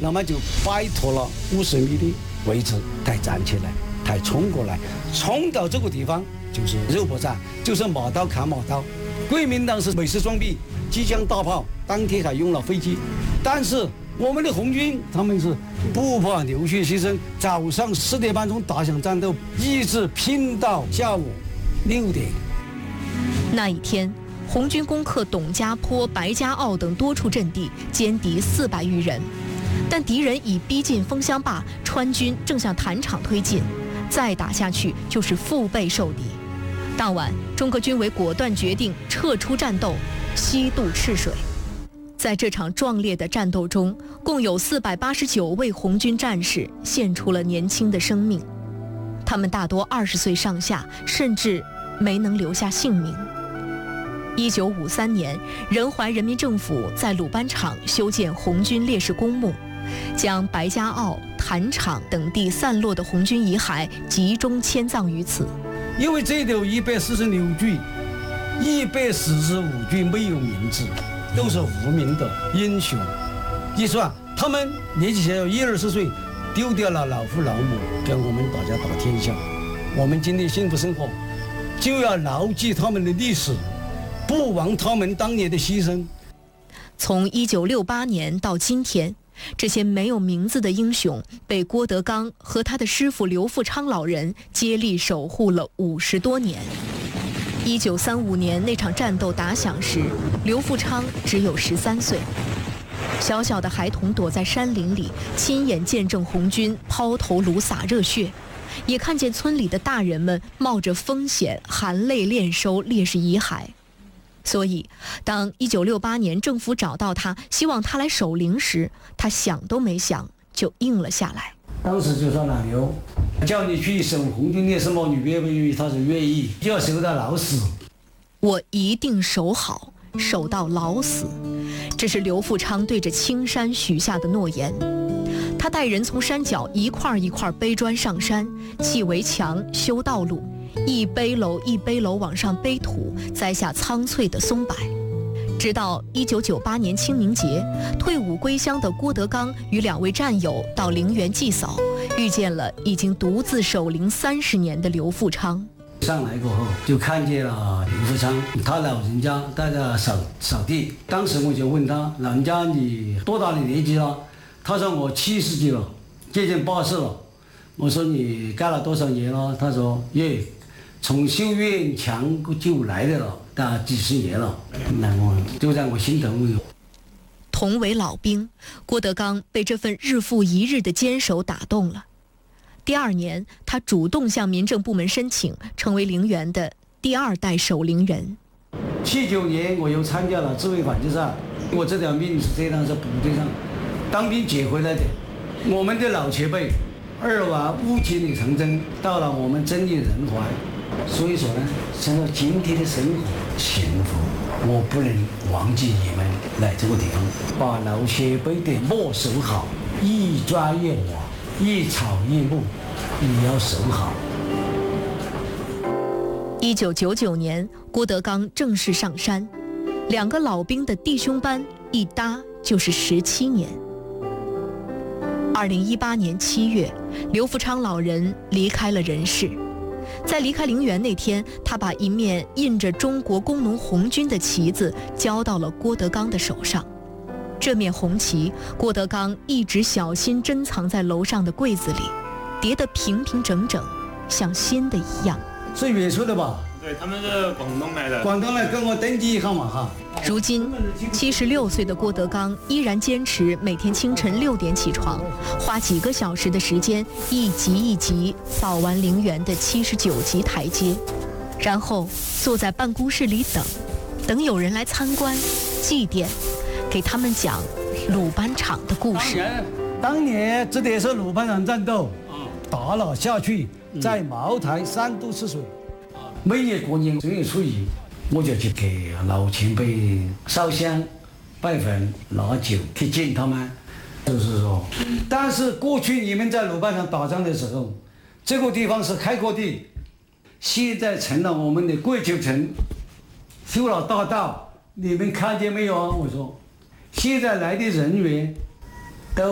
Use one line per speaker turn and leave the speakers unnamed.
那么就摆脱了50米的位置，才站起来，才冲过来，冲到这个地方就是肉搏战，就是马刀砍马刀。国民党是美式装备，机枪大炮，当天还用了飞机，但是我们的红军他们是不怕流血牺牲，早上4点半钟打响战斗，一直拼到下午6点。
那一天，红军攻克董家坡、白家坳等多处阵地，歼敌400余人。但敌人已逼近枫香坝，川军正向坛场推进，再打下去就是腹背受敌。当晚，中革军委果断决定撤出战斗，西渡赤水。在这场壮烈的战斗中，共有489位红军战士献出了年轻的生命，他们大多20岁上下，甚至没能留下性命。1953年，仁怀人民政府在鲁班场修建红军烈士公墓，将白家坳、坛场等地散落的红军遗骸集中迁葬于此。
因为这里有146具，145具没有名字，都是无名的英雄。你说他们年纪小，20岁，丢掉了老父老母，跟我们大家打天下。我们今天幸福生活，就要牢记他们的历史，不忘他们当年的牺牲。
从1968年到今天，这些没有名字的英雄被郭德纲和他的师傅刘富昌老人接力守护了50多年。1935年那场战斗打响时，刘富昌只有13岁，小小的孩童躲在山林里，亲眼见证红军抛头颅洒热血，也看见村里的大人们冒着风险含泪敛收烈士遗骸。所以，当1968年政府找到他，希望他来守灵时，他想都没想就应了下来。
当时就说老刘，叫你去守红军烈士墓，你愿不愿意？他说愿意，就要守到老死。
我一定守好，守到老死。这是刘富昌对着青山许下的诺言。他带人从山脚一块一块背砖上山，砌围墙，修道路。一背篓一背篓往上背土，栽下苍翠的松柏。直到1998年清明节，退伍归乡的郭德纲与2位战友到陵园祭扫，遇见了已经独自守灵30年的刘富昌。
上来过后，就看见了刘富昌，他老人家在那扫地。当时我就问他，老人家你多大的年纪了？他说我70几了，接近80了。我说你干了多少年了？他说从修院墙就来的了，大几10年了，那我就让我心疼。
同为老兵，郭德纲被这份日复一日的坚守打动了。第2年，他主动向民政部门申请，成为陵园的第2代守陵人。
79年，我又参加了自卫反击战，我这条命是这样，是部队上当兵捡回来的。我们的老前辈2往5千里长征，到了我们真义仁怀。所以说呢，想到今天的生活幸福，我不能忘记你们来这个地方，把老前辈的墓守好，一砖一瓦，一草一木，也要守好。
1999年，郭德纲正式上山，2个老兵的弟兄班一搭就是17年。2018年7月，刘富昌老人离开了人世。在离开陵园那天，他把一面印着中国工农红军的旗子交到了郭德纲的手上。这面红旗，郭德纲一直小心珍藏在楼上的柜子里，叠得平平整整，像新的一样。
是远处的吧？
对，他们是广东来的。
广东来跟我登记一下嘛哈。
如今76岁的郭德纲依然坚持每天清晨6点起床，花几个小时的时间，一级一级扫完陵园的79级台阶，然后坐在办公室里等有人来参观、祭奠，给他们讲鲁班场的故事。
当年这也是鲁班场战斗，打了下去，在茅台3度赤水。每年过年正月初1，我就去给老前辈烧香、拜坟、拿酒去敬他们。就是说，但是过去你们在鲁班场打仗的时候，这个地方是开阔地，现在成了我们的桂球城，修了大道，你们看见没有啊？我说，现在来的人员